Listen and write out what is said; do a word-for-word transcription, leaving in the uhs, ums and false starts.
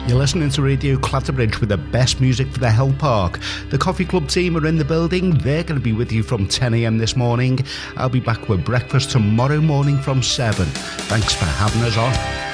You're listening to Radio Clatterbridge with the best music for the Hill Park. The Coffee Club team are in the building. They're going to be with you from ten a.m. this morning. I'll be back with breakfast tomorrow morning from seven. Thanks for having us on.